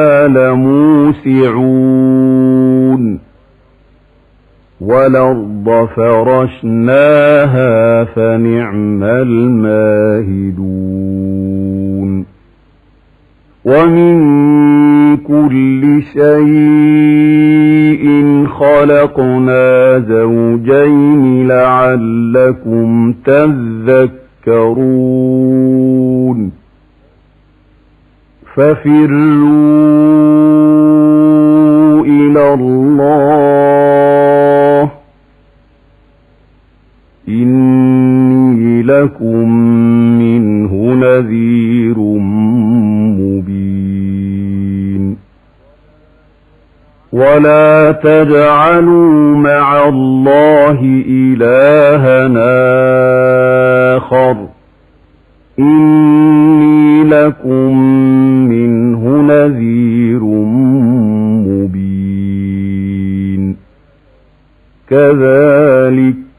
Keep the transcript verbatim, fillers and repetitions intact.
لموسعون والأرض فرشناها فنعم الماهدون ومن كل شيء خلقنا زوجين لعلكم تذكرون ففروا إلى الله إني لكم منه نذير مبين ولا تجعلوا مع الله إلهنا آخر إني لكم منه نذير مبين كذلك